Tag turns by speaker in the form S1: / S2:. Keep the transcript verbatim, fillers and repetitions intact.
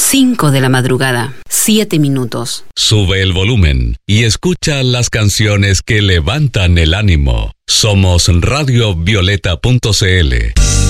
S1: cinco de la madrugada, siete minutos.
S2: Sube el volumen y escucha las canciones que levantan el ánimo. Somos radio violeta punto c l.